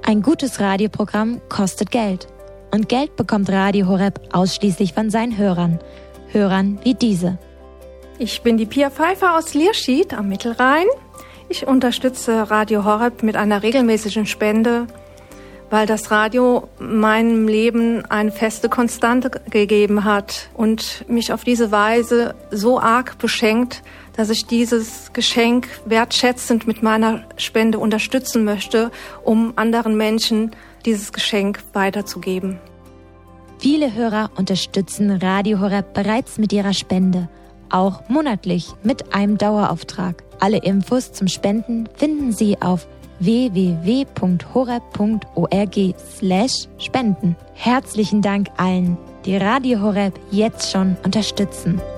Ein gutes Radioprogramm kostet Geld. Und Geld bekommt Radio Horeb ausschließlich von seinen Hörern. Hörern wie diese. Ich bin die Pia Pfeiffer aus Lierschied am Mittelrhein. Ich unterstütze Radio Horeb mit einer regelmäßigen Spende, weil das Radio meinem Leben eine feste Konstante gegeben hat und mich auf diese Weise so arg beschenkt, dass ich dieses Geschenk wertschätzend mit meiner Spende unterstützen möchte, um anderen Menschen dieses Geschenk weiterzugeben. Viele Hörer unterstützen Radio Horeb bereits mit ihrer Spende, auch monatlich mit einem Dauerauftrag. Alle Infos zum Spenden finden Sie auf www.horeb.org/spenden. Herzlichen Dank allen, die Radio Horeb jetzt schon unterstützen.